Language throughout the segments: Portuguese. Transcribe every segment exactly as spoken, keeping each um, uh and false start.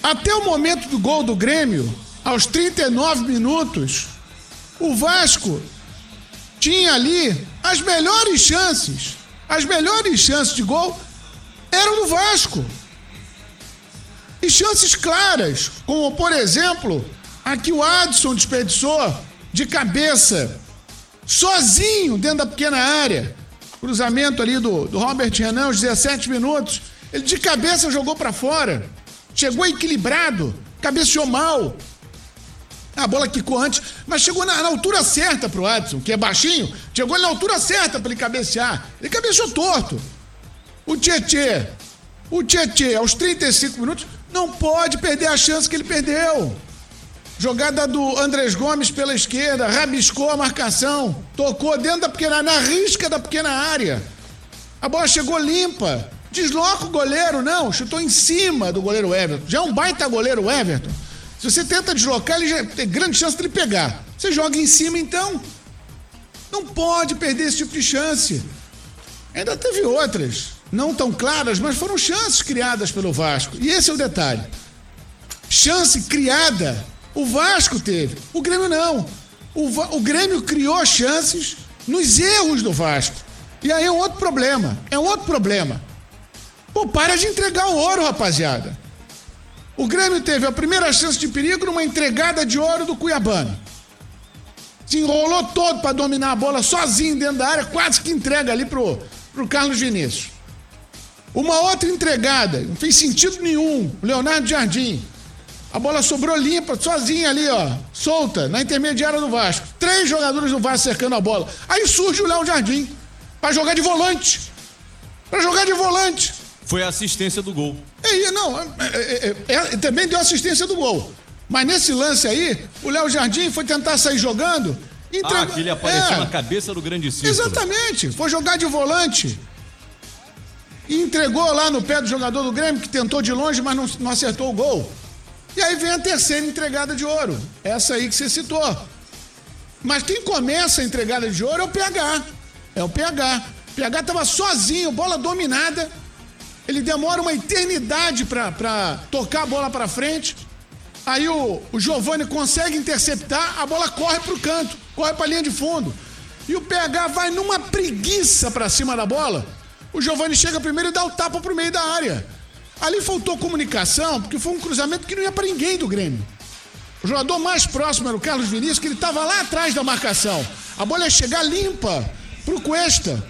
Até o momento do gol do Grêmio, aos trinta e nove minutos, o Vasco tinha ali as melhores chances. As melhores chances de gol eram do Vasco. E chances claras, como, por exemplo, a que o Adson desperdiçou de cabeça, sozinho, dentro da pequena área. Cruzamento ali do, do Robert Renan, aos dezessete minutos. Ele de cabeça jogou para fora. Chegou equilibrado, cabeceou mal. A bola quicou antes, mas chegou na, na altura certa pro Adson, que é baixinho. Chegou na altura certa para ele cabecear. Ele cabeceou torto. O Tietê, o Tietê, aos trinta e cinco minutos, não pode perder a chance que ele perdeu. Jogada do Andrés Gomes pela esquerda, rabiscou a marcação, tocou dentro da pequena área, na risca da pequena área. A bola chegou limpa. Desloca o goleiro, não, chutou em cima do goleiro Everton. Já é um baita goleiro Everton. Se você tenta deslocar, ele já tem grande chance de ele pegar. Você joga em cima, então. Não pode perder esse tipo de chance. Ainda teve outras, não tão claras, mas foram chances criadas pelo Vasco. E esse é o detalhe. Chance criada, o Vasco teve. O Grêmio não. O, Va- o Grêmio criou chances nos erros do Vasco. E aí é um outro problema. É um outro problema. Pô, para de entregar o ouro, rapaziada. O Grêmio teve a primeira chance de perigo numa entregada de ouro do Cuiabano. Se enrolou todo para dominar a bola sozinho dentro da área, quase que entrega ali pro, pro Carlos Vinícius. Uma outra entregada, não fez sentido nenhum, o Leonardo Jardim. A bola sobrou limpa, sozinha ali, ó, solta, na intermediária do Vasco. Três jogadores do Vasco cercando a bola. Aí surge o Léo Jardim, para jogar de volante. Para jogar de volante. Foi a assistência do gol. É, não, é, é, é, é, também deu assistência do gol. Mas nesse lance aí, o Léo Jardim foi tentar sair jogando. Entregou, ah, que ele apareceu é, na cabeça do grande círculo. Exatamente, foi jogar de volante. E entregou lá no pé do jogador do Grêmio, que tentou de longe, mas não, não acertou o gol. E aí vem a terceira entregada de ouro. Essa aí que você citou. Mas quem começa a entregada de ouro é o P H. É o P H. O P H estava sozinho, bola dominada. Ele demora uma eternidade para tocar a bola para frente. Aí o, o Giovani consegue interceptar, a bola corre para o canto, corre para a linha de fundo. E o P H vai numa preguiça para cima da bola. O Giovani chega primeiro e dá o tapa para o meio da área. Ali faltou comunicação, porque foi um cruzamento que não ia para ninguém do Grêmio. O jogador mais próximo era o Carlos Vinícius, que ele estava lá atrás da marcação. A bola ia chegar limpa para o Cuesta.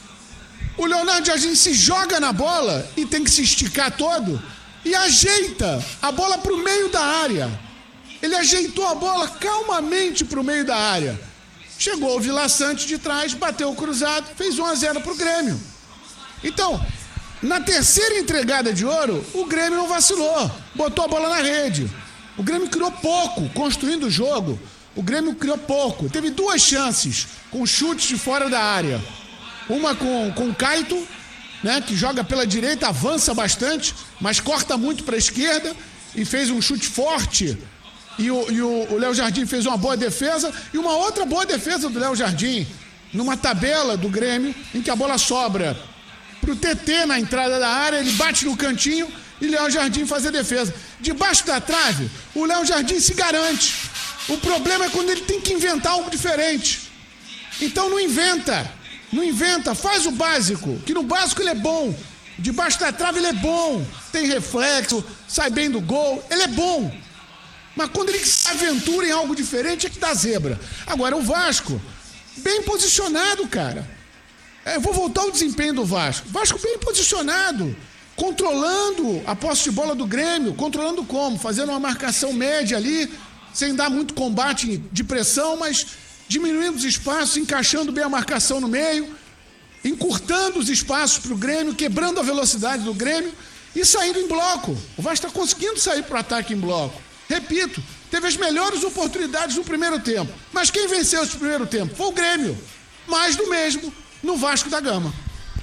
O Leonardo Jardim se joga na bola e tem que se esticar todo e ajeita a bola para o meio da área. Ele ajeitou a bola calmamente para o meio da área. Chegou o Vila Sante de trás, bateu o cruzado, fez um a zero para o Grêmio. Então, na terceira entregada de ouro, o Grêmio não vacilou, botou a bola na rede. O Grêmio criou pouco, construindo o jogo. O Grêmio criou pouco. Teve duas chances com chutes de fora da área. Uma com, com o Caito, né, que joga pela direita, avança bastante, mas corta muito para a esquerda e fez um chute forte. E o, e o, o Léo Jardim fez uma boa defesa. E uma outra boa defesa do Léo Jardim, numa tabela do Grêmio, em que a bola sobra pro T T na entrada da área, ele bate no cantinho e Léo Jardim faz a defesa. Debaixo da trave, o Léo Jardim se garante. O problema é quando ele tem que inventar algo diferente. Então não inventa. Não inventa, faz o básico, que no básico ele é bom. Debaixo da trave ele é bom, tem reflexo, sai bem do gol, ele é bom. Mas quando ele se aventura em algo diferente é que dá zebra. Agora o Vasco, bem posicionado, cara. É, eu vou voltar ao desempenho do Vasco. Vasco bem posicionado, controlando a posse de bola do Grêmio. Controlando como? Fazendo uma marcação média ali, sem dar muito combate de pressão, mas diminuindo os espaços, encaixando bem a marcação no meio, encurtando os espaços para o Grêmio, quebrando a velocidade do Grêmio e saindo em bloco. O Vasco está conseguindo sair para o ataque em bloco. Repito, teve as melhores oportunidades no primeiro tempo. Mas quem venceu esse primeiro tempo? Foi o Grêmio. Mais do mesmo no Vasco da Gama.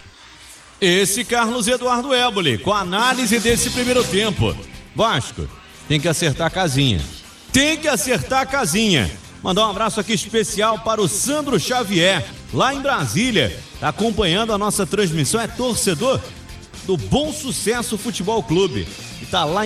Esse Carlos Eduardo Éboli, com a análise desse primeiro tempo. Vasco, tem que acertar a casinha. Tem que acertar a casinha. Mandar um abraço aqui especial para o Sandro Xavier, lá em Brasília. Está acompanhando a nossa transmissão, é torcedor do Bom Sucesso Futebol Clube. E está lá em